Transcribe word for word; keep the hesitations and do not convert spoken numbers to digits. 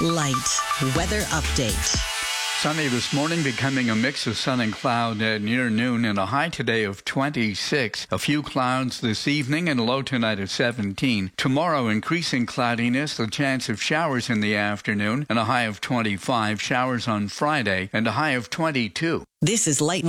Light weather update. Sunny this morning, becoming a mix of sun and cloud at near noon, and a high today of twenty-six. A few clouds this evening and a low tonight of seventeen. Tomorrow, increasing cloudiness, the chance of showers in the afternoon, and a high of twenty-five. Showers on Friday, and a high of twenty-two. This is Light